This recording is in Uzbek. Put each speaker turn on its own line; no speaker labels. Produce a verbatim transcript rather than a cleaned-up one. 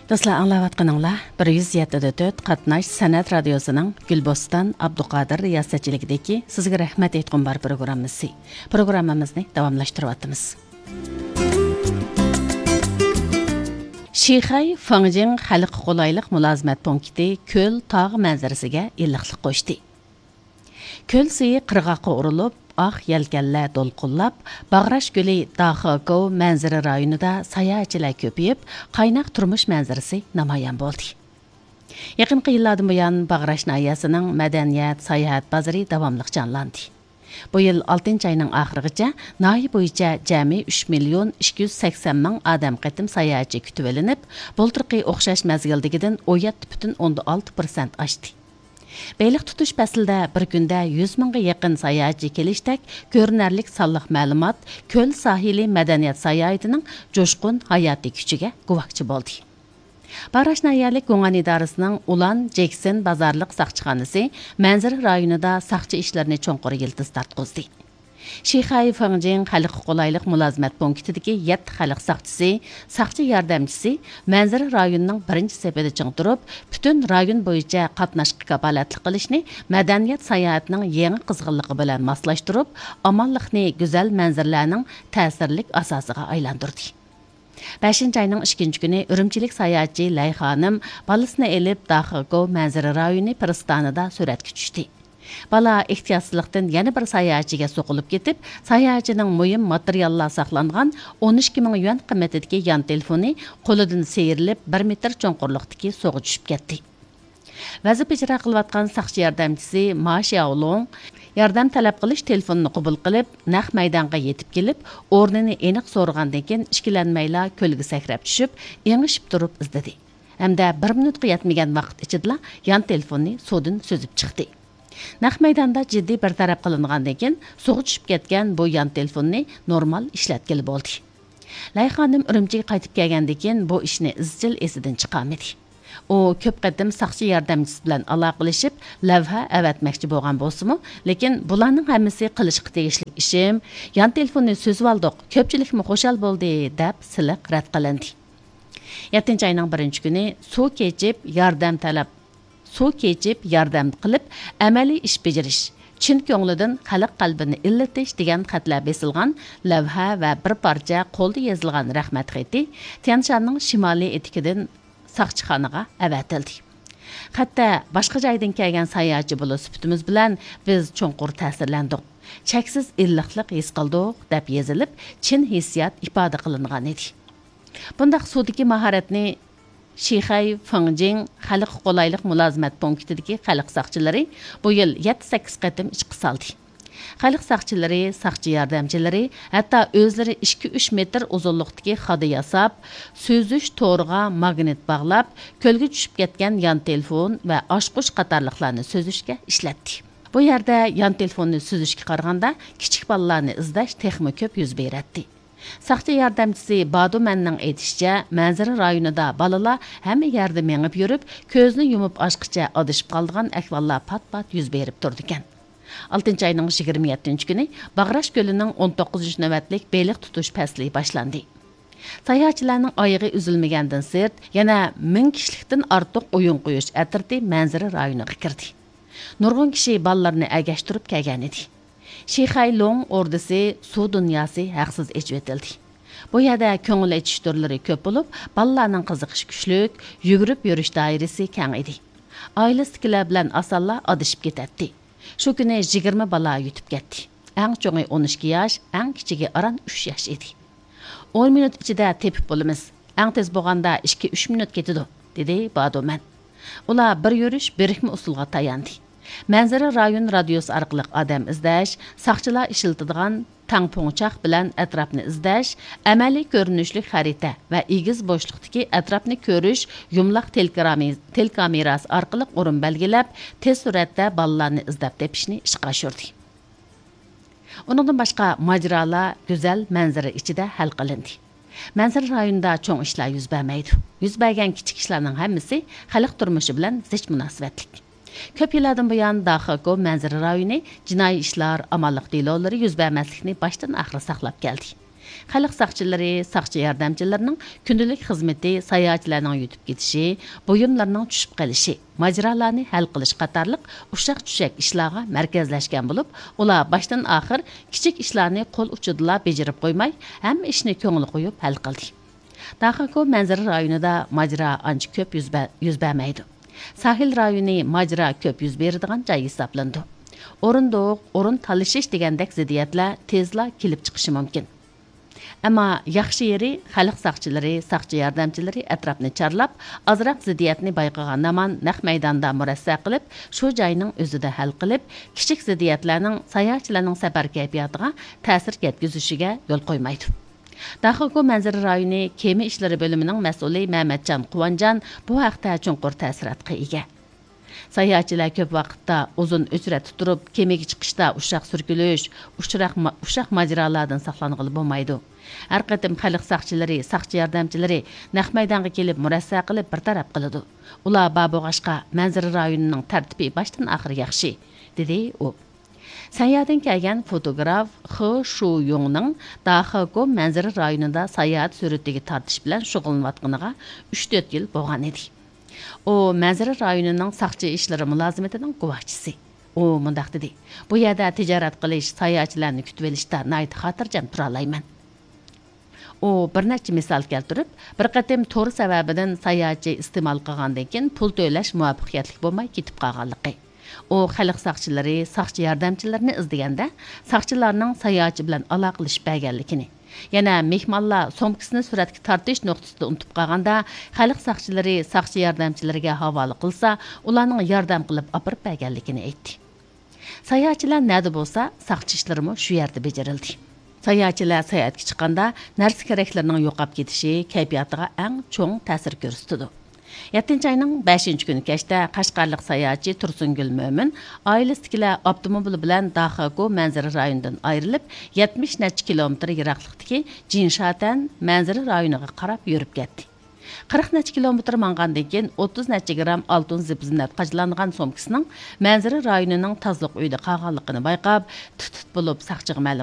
Dostlar, anlayatqanыңlar bir yuz yetti nöqta to'rt Qatnash San'at radiosuning Gulboston Abduqodir riyosatchiligidagi sizga rahmat aytgan bar programmasi. Programmamizni davomlashtiryapmiz. Shixay Fangjing xalq qulaylik mulozimat punkti ko'l tog' manzarasiga iliqlik qo'shdi. Ko'l suyi qirg'oqqa urilib, oq yelkanlar to'lqinlab, Bag'rash ko'li Daxako manzara rayonida sayohatchilar ko'payib, qaynoq turmush manzarasi namoyon bo'ldi. Yaqinqi yillardan buyon Bag'rash nahiyasining madaniyat, sayohat bozori davomli jonlandi. Bu yil oltinchi oyning oxirigacha nahiya bo'yicha jami uch million ikki yuz sakson ming odam qatim sayohatchi kutib olinib, bultirqi o'xshash mazgildigidan o'n yetti butun o'n olti prosent oshdi. Beylik tutuş paslida bir kunda yuz mingga yaqin sayohatchi kelishdak ko'rinarlik sonliq ma'lumot ko'l sohili madaniyat sayohatining jo'shqin hayotiy kuchiga guvohchi bo'ldi. Bag'rash nahiyalik Go'ngan idorasining Ulan Jackson bozorliq saqchixonasi manzara rayonida saqchi ishlarini cho'nqur yildiz tartqizdi. Shixay Fangjing xalq qulaylik mulozimat punktidagi yetti xalq saqchisi, saqchi yordamchisi manzara rayonining birinchi sepida ching turib, butun rayon bo'yicha qatnashga kapolatlik qilishni madaniyat sayohatining yangi qizg'inligi bilan moslashtirib, omonlikni go'zal manzaralarning ta'sirlik asosiga aylantirdi. beshinchi oyning ikkinchi kuni Urumchilik sayohatchi Lay xonim bolasini elib Daxako manzara rayoni pristonida suratga tushdi. Bala ehtiyotsizlikdan yana bir sayohatchiga so'qilib ketib, sayohatchining muhim materiallar saqlangan o'n ikki ming yuan qimmatidagi yon telefoni qo'lidan seyrilib bir metr cho'nqurlikdagi suvga tushib ketdi. Vazif ijro qilayotgan saqchi yordamchisi Ma Xiaolong yordam talab qilish telefonini qabul qilib, naq maydonga yetib kelib, o'rnini aniq so'rgandan keyin ishkilanmayla ko'lga sakrab tushib, engishib turib izladi. Hamda bir minutga yetmagan vaqt ichida yon telefonni suvdan so'zib chiqdi. Naq maydonda jiddiy bir taraf qilingandan keyin suvga tushib ketgan bu yon telefonni normal ishlatgili bo'ldi. Lay xonim Urumchiga qaytib kelgandan keyin bu ishni izchil esidan chiqarmadi. U ko'p qatim saqchi yordamchisi bilan aloqalashib, lavha avatmoqchi bo'lgan bo'lsa-mu, lekin bularning hammasi qilishga tegishli ishim, yon telefonni so'zib oldik, ko'pchilikmi xushal bo'ldi deb siliq rad qilindi. yettinchi oyning birinchi kuni suv kechib yordam talab suv kechib yordam qilib amaliy ish bajarish, chin ko'nglidan xalq qalbini illatish degan xatlar besilgan lavha va bir parcha qo'lda yozilgan rahmat xati Tianshanning shimoliy etikidan saqchixonaga avatildi. Hatto boshqa joydan kelgan sayohatchi bo'lib sifatimiz bilan biz cho'nqur ta'sirlandik. Cheksiz illiqlik his qildik deb yozilib, chin hissiyat ifoda qilingan edi. Bundaq sudagi mahoratni Shixay Fangjing xalq qulaylik mulozimat punktidagi xalq saqchilari bu yil yetti sakkiz qatim ishga soldi. Xalq saqchilari, saqchi yordamchilari hatto o'zlari ikki uch metr uzunlikdagi xoda yasab, so'zish to'riga magnit bog'lab, ko'lga tushib ketgan yon telefon va oshqush qatorliqlarni so'zishga ishlatdi. Bu yerda yon telefonni so'zishga qaraganda kichik bolalarni izlash texmi ko'p yuz beradi. Saqchi yordamchisi Badumanning aytishicha, manzara rayonida balalar hamma yerda mengib yurib, ko'zni yumib ochqicha adishib qolgan ahvollar pat-pat yuz berib turdi ekan. oltinchi oyning yigirma yettinchi kuni Bag'rash ko'lining o'n to'qqizinchi navbatlik beliq tutish fasli boshlandi. Sayohatchilarning oyog'i uzilmagandan sirt yana ming kishilikdan ortiq o'yin qo'yish atirti manzara rayoniga kirdi. Nurg'un kishi bolalarni agashtirib kelgan edi. Shixay Long ordisi suv dunyosi haqsiz echib etildi. Bu yerda ko'ngil achish turlari ko'p bo'lib, bolalarning qiziqish kuchlik, yugurib yurish doirasi keng edi. Oilasidagilar bilan osonla adishib ketadi. Shu kuni yigirma bola yutib ketdi. Eng cho'ngi o'n ikki yosh, eng kichigi aran uch yosh edi. o'n minut ichida tepib bo'lamiz. Eng tez bo'lganda ikki uch minut ketadi, dedi Badoman. Ular bir yurish, birikma usulga tayandi. Manzara rayon radiosi orqali odam izlash, saqchilar ishiltadigan tangpo'ngchoq bilan atrofni izlash, amaliy ko'rinishli xarita va egiz bo'shliqdagi atrofni ko'rish yumloq telekamerasi orqali o'rin belgilab, tez suratda bolalarni izlab tepishni ishga oshirdi. Uningdan boshqa majrolar go'zal manzara ichida hal qilindi. Manzara rayonida cho'ng ishlar yuz bermaydi. Yuz bergan kichik ishlarning hammasi xalq turmushi bilan zich munosabatlik. Ko'p yillardan buyon Daxako manzara rayoni jinoiy ishlar, amonlik delolari yuz bermaslikni boshdan oxir saqlab keldi. Xalq saqchilari, saqchi yardımçılarının gündəlik xizmeti, sayahatçılarının yutub ketişi, buyumlarının düşüb qalishi, majralarni hal qilish qatarlıq uşaq-çüşək işlarga mərkəzləşkən bulub, ular başdan axır kiçik işlarni qo'l uchidila becerib qo'ymay, hamma ishni ko'ngli qo'yib hal qildi. Daxilko manzara rayonida majra ancha ko'p yuz bermaydi. Sahil rayoni majra ko'p yuz beradigan joy hisoblanadi. O'rindiq, o'rin talashish degandek ziddiyatlar tezla kelib chiqishi mumkin. Ammo yaxshi yeri xalq saqchilari, saqchi yordamchilari atrofni charlab, azroq ziddiyatni bayqagan naman naq maydonda murassa qilib, shu joyning o'zida hal qilib, kichik ziddiyatlarning sayohatchilarning safar kayfiyatiga ta'sir yetkazishiga yo'l qo'ymaydi. Daxilko manzara rayoni kema ishlari bo'limining mas'uli Mamatjon Quvonjon bu haqda chunqur ta'sirotga ega. Sayohatchilar ko'p vaqtda uzun uchrat turib, kemaga chiqishda ushaq surkilish, ushaq ushaq majralardan saqlanғалы bo'lmaydi. Har qatim xalq saqchilari, saqchi yordamchilari naq maydonga kelib murassa qilib bir taraf qiladi. Ular babog'ashqa manzara rayonining tartibi boshdan oxir yaxshi, dedi u. Sayohatdan kelgan fotograf Xi Shu Yongning Daxilko manzara rayonida sayohat suratiga tortish bilan shug'ullanayotganiga uch to'rt yil bo'lgan edi. O manzara rayonining saqchi ishlari mulozimatining guvohchisi. U mundaq dedi: "Bu yerda tijorat qilish, sayohatchilarni kutib olishda nayt xotirjam tura olmayman." U bir necha misol keltirib, bir qatim to'r sababidan sayohatchi iste'mol qilgandan keyin pul to'lash muvaffaqiyatli bo'lmay ketib qolganligi. U xalq saqchilari, saqchi yordamchilarini izlaganda, saqchilarning sayohatchi bilan aloqalashib berganligini, yana mehmonlar somkasini suratga tortish nuqtasida unutib qolganda, xalq saqchilari, saqchi yordamchilariga havola qilsa, ularning yordam qilib olib berganligini aytdi. Sayohatchilar nada bo'lsa, saqchi ishlarimi shu yerda bajarildi. Sayohatchilar sayohatga chiqqanda narsa keraklarning yo'qolib ketishi kayfiyatiga eng cho'ng ta'sir ko'rsatdi. yettinchi ayning beshinchi kuni kechda Qashqarlik sayohatchi Tursungul Mo'min oilasidagilar avtomobil bilan Daxilko manzara rayonidan ayrilib, yetmish necha kilometr yiroqlikdagi Jinshatan manzara rayoniga qarab yurib ketdi. qirq necha kilometr mangandan keyin o'ttiz necha gram oltin zip-zinat qajlangan somkasining manzara rayonining tozliq uyda qolganligini bayqab, tut-tut bo'lib saqchiga ma'lum